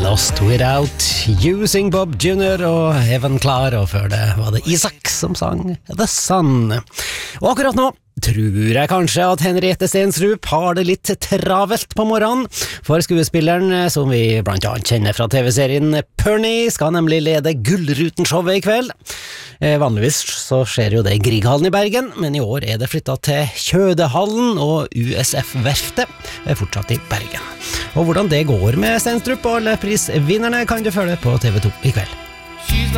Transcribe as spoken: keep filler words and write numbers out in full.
Lost Without Using Bob junior og Evan Klar, og før det var det Isak som sang The Sun. Og akkurat nå tror jeg kanskje at Henriette Stensrup har det litt travelt på morgenen, for skuespilleren som vi blant annet kjenner fra T V-serien Pernie skal nemlig lede Gullruten-showet i kveld. Eh, vanligvis så skjer jo det i Grieghallen i Bergen, men i år er det flyttet til Kjødehallen, og U S F-verftet er fortsatt i Bergen. Og hvordan det går med Stensrup og alle prisvinnerne kan du følge på T V to i kveld.